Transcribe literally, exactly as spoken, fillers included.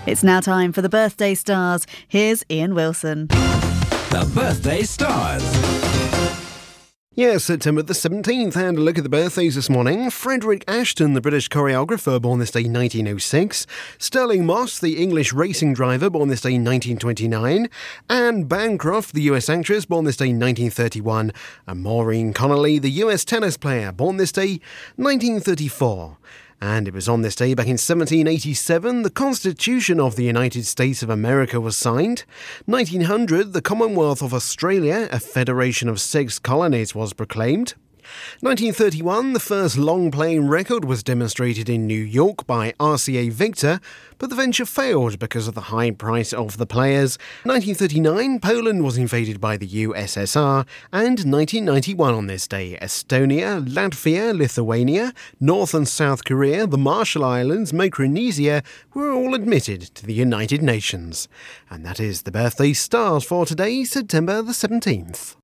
It's now time for the Birthday Stars. Here's Ian Wilson. The Birthday Stars. Yes, September the seventeenth, and a look at the birthdays this morning. Frederick Ashton, the British choreographer, born this day nineteen oh six. Stirling Moss, the English racing driver, born this day nineteen twenty-nine. Anne Bancroft, the U S actress, born this day nineteen thirty-one. And Maureen Connolly, the U S tennis player, born this day nineteen thirty-four. And it was on this day back in seventeen eighty-seven the Constitution of the United States of America was signed. nineteen hundred, the Commonwealth of Australia, a federation of six colonies, was proclaimed. nineteen thirty-one, the first long-playing record was demonstrated in New York by R C A Victor, but the venture failed because of the high price of the players. nineteen thirty-nine, Poland was invaded by the U S S R, and nineteen ninety-one on this day, Estonia, Latvia, Lithuania, North and South Korea, the Marshall Islands, Micronesia were all admitted to the United Nations. And that is the Birthday Stars for today, September the seventeenth.